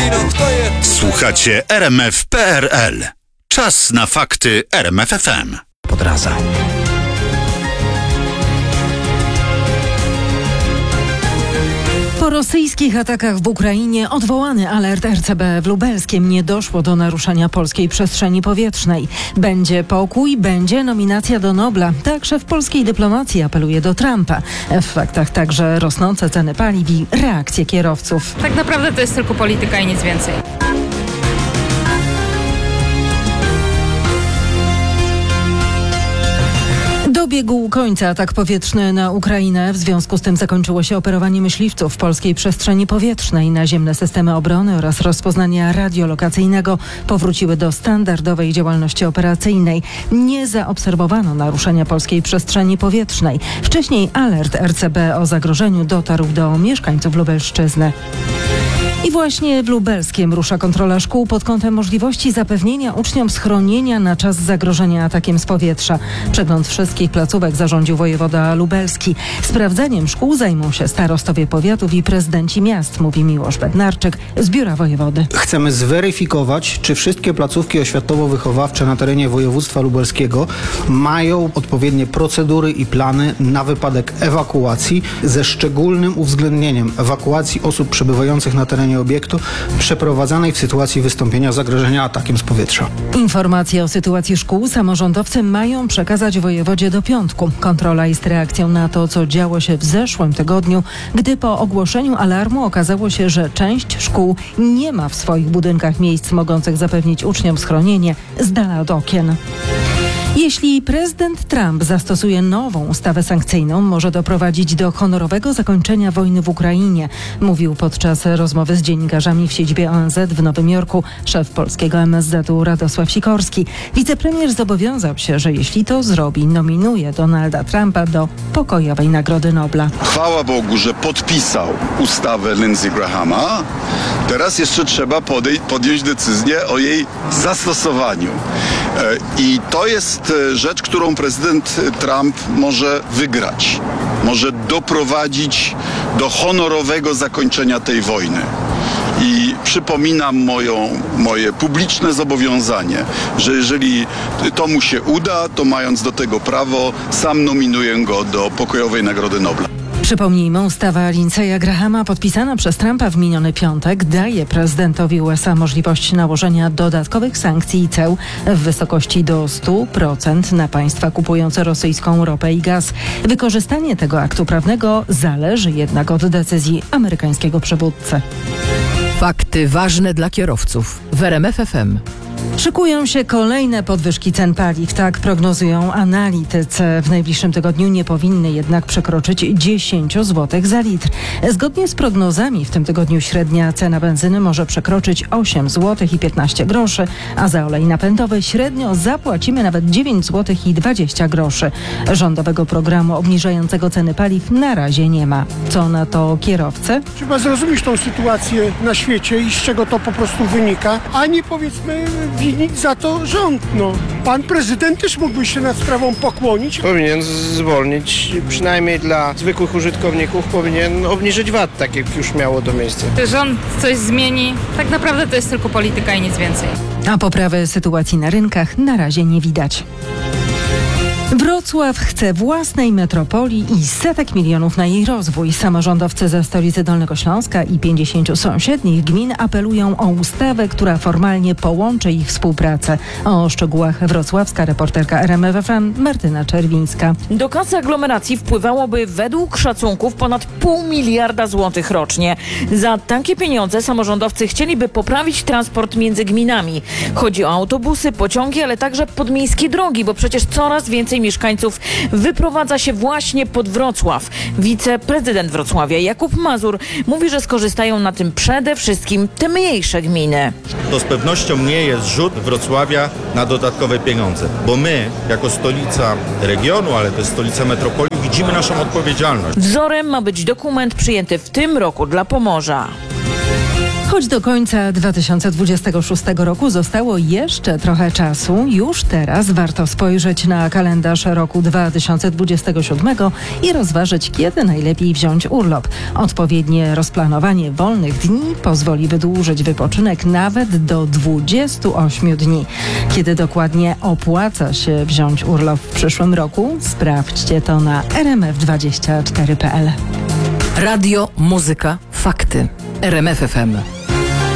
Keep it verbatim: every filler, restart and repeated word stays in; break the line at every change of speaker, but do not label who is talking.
Słuchacie R M F kropka P R L. Czas na fakty R M F F M.
Podraza.
Po rosyjskich atakach w Ukrainie odwołany alert R C B w Lubelskiem. Nie doszło do naruszenia polskiej przestrzeni powietrznej. Będzie pokój, będzie nominacja do Nobla. Tak szef polskiej dyplomacji apeluje do Trumpa. W faktach także rosnące ceny paliw i reakcje kierowców.
Tak naprawdę to jest tylko polityka i nic więcej.
Dobiegł końca atak powietrzny na Ukrainę. W związku z tym zakończyło się operowanie myśliwców w polskiej przestrzeni powietrznej. Naziemne systemy obrony oraz rozpoznania radiolokacyjnego powróciły do standardowej działalności operacyjnej. Nie zaobserwowano naruszenia polskiej przestrzeni powietrznej. Wcześniej alert R C B o zagrożeniu dotarł do mieszkańców Lubelszczyzny. I właśnie w Lubelskiem rusza kontrola szkół pod kątem możliwości zapewnienia uczniom schronienia na czas zagrożenia atakiem z powietrza. Przegląd wszystkich placówek zarządził wojewoda lubelski. Sprawdzaniem szkół zajmą się starostowie powiatów i prezydenci miast, mówi Miłosz Bednarczyk z biura wojewody.
Chcemy zweryfikować, czy wszystkie placówki oświatowo-wychowawcze na terenie województwa lubelskiego mają odpowiednie procedury i plany na wypadek ewakuacji, ze szczególnym uwzględnieniem ewakuacji osób przebywających na terenie obiektu przeprowadzanej w sytuacji wystąpienia zagrożenia atakiem z powietrza.
Informacje o sytuacji szkół samorządowcy mają przekazać wojewodzie do piątku. Kontrola jest reakcją na to, co działo się w zeszłym tygodniu, gdy po ogłoszeniu alarmu okazało się, że część szkół nie ma w swoich budynkach miejsc mogących zapewnić uczniom schronienie z dala od okien. Jeśli prezydent Trump zastosuje nową ustawę sankcyjną, może doprowadzić do honorowego zakończenia wojny w Ukrainie, mówił podczas rozmowy z dziennikarzami w siedzibie O N Z w Nowym Jorku szef polskiego M S Z u Radosław Sikorski. Wicepremier zobowiązał się, że jeśli to zrobi, nominuje Donalda Trumpa do pokojowej Nagrody Nobla.
Chwała Bogu, że podpisał ustawę Lindsey Grahama. Teraz jeszcze trzeba podej- podjąć decyzję o jej zastosowaniu. I to jest rzecz, którą prezydent Trump może wygrać. Może doprowadzić do honorowego zakończenia tej wojny. I przypominam moją, moje publiczne zobowiązanie, że jeżeli to mu się uda, to mając do tego prawo, sam nominuję go do pokojowej Nagrody Nobla.
Przypomnijmy, ustawa Lindsey'a Grahama podpisana przez Trumpa w miniony piątek daje prezydentowi U S A możliwość nałożenia dodatkowych sankcji i ceł w wysokości do stu procent na państwa kupujące rosyjską ropę i gaz. Wykorzystanie tego aktu prawnego zależy jednak od decyzji amerykańskiego przywódcy.
Fakty ważne dla kierowców w R M F F M.
Szykują się kolejne podwyżki cen paliw, tak prognozują analitycy. W najbliższym tygodniu nie powinny jednak przekroczyć dziesięć złotych za litr. Zgodnie z prognozami w tym tygodniu średnia cena benzyny może przekroczyć osiem złotych i piętnaście groszy, a za olej napędowy średnio zapłacimy nawet dziewięć złotych i dwadzieścia groszy. Rządowego programu obniżającego ceny paliw na razie nie ma. Co na to kierowcy?
Trzeba zrozumieć tą sytuację na świecie i z czego to po prostu wynika, a nie powiedzmy winić za to rząd. No. Pan prezydent też mógłby się nad sprawą pokłonić.
Powinien zwolnić, przynajmniej dla zwykłych użytkowników, powinien obniżyć V A T, tak jak już miało to miejsce.
Czy rząd coś zmieni? Tak naprawdę to jest tylko polityka i nic więcej.
A poprawy sytuacji na rynkach na razie nie widać. Wrocław chce własnej metropolii i setek milionów na jej rozwój. Samorządowcy ze stolicy Dolnego Śląska i pięćdziesięciu sąsiednich gmin apelują o ustawę, która formalnie połączy ich współpracę. O szczegółach wrocławska reporterka R M F F M Martyna Czerwińska.
Do kasy aglomeracji wpływałoby według szacunków ponad pół miliarda złotych rocznie. Za takie pieniądze samorządowcy chcieliby poprawić transport między gminami. Chodzi o autobusy, pociągi, ale także podmiejskie drogi, bo przecież coraz więcej mieszkańców wyprowadza się właśnie pod Wrocław. Wiceprezydent Wrocławia Jakub Mazur mówi, że skorzystają na tym przede wszystkim te mniejsze gminy.
To z pewnością nie jest rzut Wrocławia na dodatkowe pieniądze, bo my jako stolica regionu, ale też stolica metropolii widzimy naszą odpowiedzialność.
Wzorem ma być dokument przyjęty w tym roku dla Pomorza.
Choć do końca dwa tysiące dwudziestego szóstego roku zostało jeszcze trochę czasu, już teraz warto spojrzeć na kalendarz roku dwa tysiące dwudziestego siódmego i rozważyć, kiedy najlepiej wziąć urlop. Odpowiednie rozplanowanie wolnych dni pozwoli wydłużyć wypoczynek nawet do dwudziestu ośmiu dni. Kiedy dokładnie opłaca się wziąć urlop w przyszłym roku? Sprawdźcie to na r m f dwadzieścia cztery kropka p l.
Radio, muzyka, fakty. R M F F M.